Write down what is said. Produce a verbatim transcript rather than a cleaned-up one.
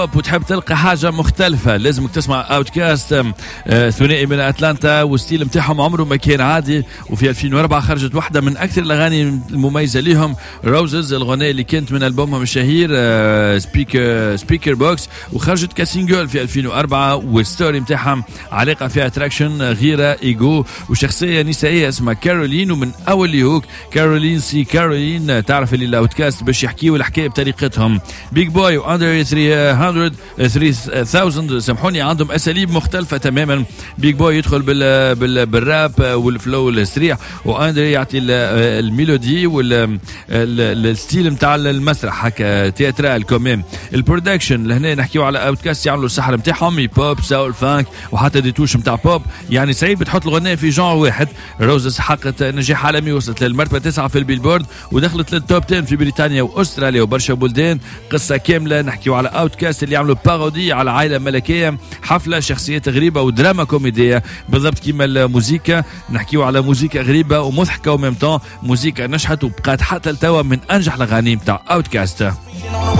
وتحب تلقى حاجة مختلفة لازمك تسمع اوتكاست. ثنائي من اتلانتا والستيل متاعهم عمره ما كان عادي. وفي ألفين وأربعة خرجت واحدة من اكثر الاغاني المميزة لهم، روزز، الغناء اللي كانت من البومهم الشهير سبيكر سبيكر بوكس، وخرجت كسينجل في ألفين وأربعة. والستوري متاعهم علاقة فيها اتراكشن، غيرة، ايجو، وشخصية نسائية اسمها كارولين. ومن اول ليهوك كارولين سي كارولين، تعرف اللي الاوتكاست باش يحكيوا الحكاية بطريقتهم. بيج بوي واندر ثلاثمية ثلاثة آلاف سامحوني عندهم اساليب مختلفه تماما. بيج بوي يدخل بال, بال بالراب والفلو السريع، واندري يعطي الميلودي والستيل نتاع المسرح هكا تياترال كوميم. البرودكشن لهنا نحكيو على اوتكاست يعملوا السحر نتاعهم بوب ساول فانك وحتى دي توش نتاع بوب، يعني صعيب بتحط الغناء في جون واحد. روزز حققت نجاح عالمي، وصلت للمرتبه تسعة في البيلبورد، ودخلت للتوب عشرة في بريطانيا واستراليا وبرشا بلدان. قصه كامله نحكيو على اوتكاست اللي يعملوا بارودي على عائله ملكيه، حفله شخصيات غريبه ودراما كوميديه بالضبط كيما الموسيقى. نحكيو على موسيقى غريبه ومضحكه وميم طون، موسيقى نجحت وبقات حتى لتوا من انجح الاغاني نتاع اوتكاست.